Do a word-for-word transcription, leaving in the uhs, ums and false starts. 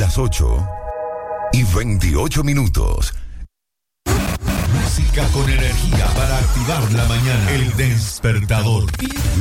las ocho y veintiocho minutos. Música con energía para activar la mañana. El Despertador.